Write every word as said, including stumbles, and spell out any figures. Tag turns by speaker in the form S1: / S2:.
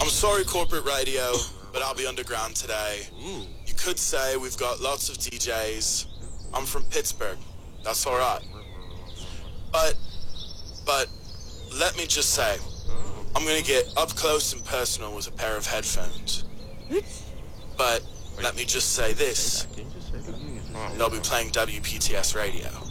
S1: I'm sorry, corporate radio, but I'll be underground today. You could say we've got lots of D Js. I'm from Pittsburgh. That's all right. But, but, let me just say, I'm gonna get up close and personal with a pair of headphones. But, let me just say this. They'll be playing W P T S radio.